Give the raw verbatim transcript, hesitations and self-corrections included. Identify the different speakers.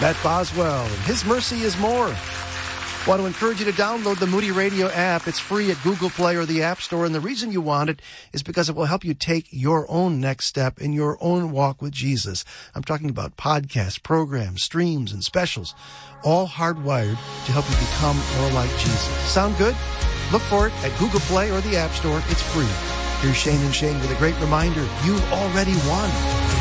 Speaker 1: Matt Boswell, and His Mercy is More. Want to encourage you to download the Moody Radio app. It's free at Google Play or the App Store, and the reason you want it is because it will help you take your own next step in your own walk with Jesus. I'm talking about podcasts, programs, streams, and specials, all hardwired to help you become more like Jesus. Sound good? Look for it at Google Play or the App Store. It's free. Here's Shane and Shane with a great reminder. You've already won.